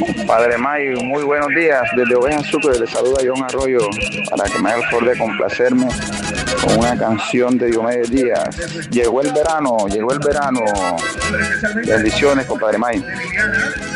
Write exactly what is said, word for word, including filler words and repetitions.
Padre May, muy buenos días. Desde Ovejas Sucre le saluda John Arroyo para que me haga el favor de complacerme con una canción de Diomedes Díaz. Llegó el verano, llegó el verano. Bendiciones, compadre May.